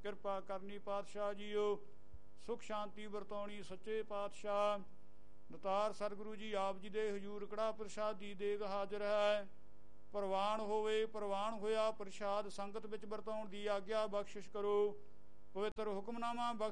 ਕਿਰਪਾ ਕਰਨੀ ਪਾਤਸ਼ਾਹ ਜੀਓ। ਸੁਖ ਸ਼ਾਂਤੀ ਵਰਤਾਉਣੀ ਸੱਚੇ ਪਾਤਸ਼ਾਹ। ਦਤਾਰ ਸਤਿਗੁਰੂ ਜੀ ਆਪ ਜੀ ਦੇ ਹਜ਼ੂਰ ਕੜਾ ਪ੍ਰਸ਼ਾਦੀ ਦੇਗ ਹਾਜ਼ਰ ਹੈ। ਪ੍ਰਵਾਨ ਹੋਵੇ, ਪ੍ਰਵਾਨ ਹੋਇਆ ਪ੍ਰਸ਼ਾਦ ਸੰਗਤ ਵਿੱਚ ਵਰਤਾਉਣ ਦੀ ਆਗਿਆ ਬਖਸ਼ਿਸ਼ ਕਰੋ। ਪਵਿੱਤਰ ਹੁਕਮਨਾਮਾ